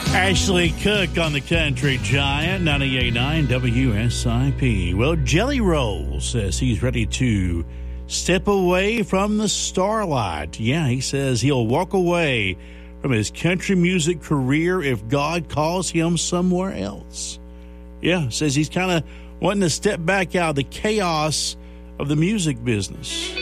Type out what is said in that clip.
Ashley Cook on the Country Giant, 98.9 WSIP. Well, Jelly Roll says he's ready to step away from the starlight. Yeah, he says he'll walk away from his country music career if God calls him somewhere else. Yeah, says he's kind of wanting to step back out of the chaos of the music business.